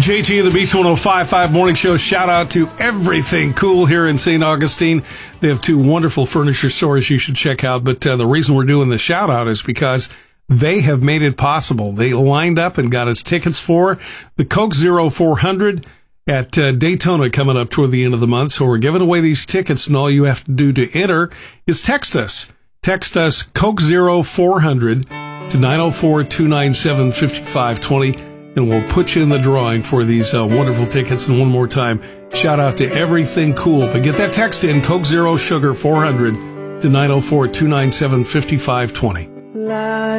JT, the Beast 105.5 Morning Show. Shout out to Everything Cool here in St. Augustine. They have two wonderful furniture stores you should check out. But the reason we're doing the shout out is because they have made it possible. They lined up and got us tickets for the Coke Zero 400 at Daytona coming up toward the end of the month. So we're giving away these tickets, and all you have to do to enter is text us. Text us Coke Zero 400 to 904-297-5520. And we'll put you in the drawing for these wonderful tickets. And one more time, shout out to Everything Cool. But get that text in, Coke Zero Sugar 400 to 904-297-5520.